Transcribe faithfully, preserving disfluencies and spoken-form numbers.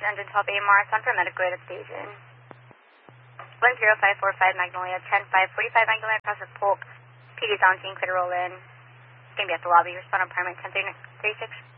engine twelve A Mars, on for medical at station. one zero five four five Magnolia, ten five forty-five Magnolia, across the Polk. P D's on scene, clear to roll in. It's going to be at the lobby. Respond on permit ten thirty-six.